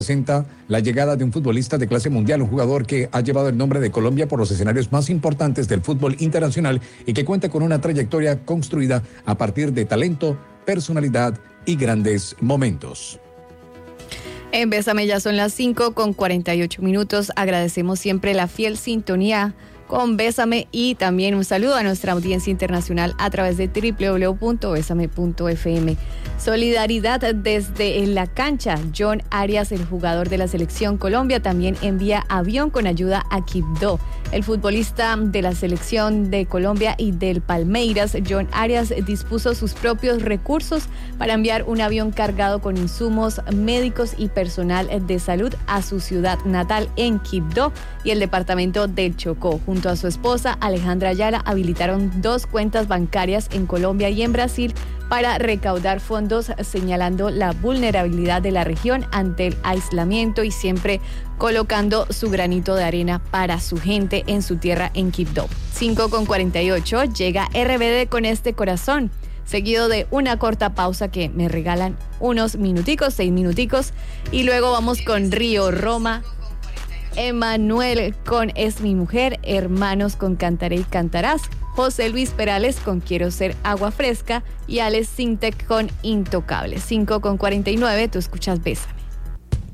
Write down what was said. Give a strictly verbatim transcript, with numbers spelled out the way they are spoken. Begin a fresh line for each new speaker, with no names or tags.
presenta la llegada de un futbolista de clase mundial, un jugador que ha llevado el nombre de Colombia por los escenarios más importantes del fútbol internacional y que cuenta con una trayectoria construida a partir de talento, personalidad y grandes momentos.
En Bésame ya son las cinco con cuarenta y ocho minutos. Agradecemos siempre la fiel sintonía con Bésame y también un saludo a nuestra audiencia internacional a través de doble u doble u doble u punto besame punto efe eme. Solidaridad desde la cancha. John Arias, el jugador de la selección Colombia, también envía avión con ayuda a Quibdó. El futbolista de la selección de Colombia y del Palmeiras, John Arias, dispuso sus propios recursos para enviar un avión cargado con insumos médicos y personal de salud a su ciudad natal en Quibdó y el departamento del Chocó. Junto a su esposa Alejandra Ayala habilitaron dos cuentas bancarias en Colombia y en Brasil para recaudar fondos, señalando la vulnerabilidad de la región ante el aislamiento y siempre colocando su granito de arena para su gente en su tierra en Quibdó. cinco con cuarenta y ocho, llega erre be de Con Este Corazón, seguido de una corta pausa que me regalan unos minuticos, seis minuticos, y luego vamos con Río Roma, Emanuel con Es Mi Mujer, Hermanos con Cantaré y Cantarás, José Luis Perales con Quiero Ser Agua Fresca y Alex Sintec con Intocable. cinco con cuarenta y nueve, tú escuchas Bésame.